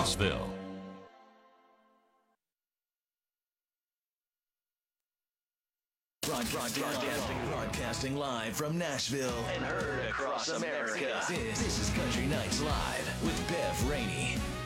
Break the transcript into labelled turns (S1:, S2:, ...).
S1: Nashville.
S2: Broadcasting live from Nashville and heard across America. This is Country Nights Live with Bev Rainey.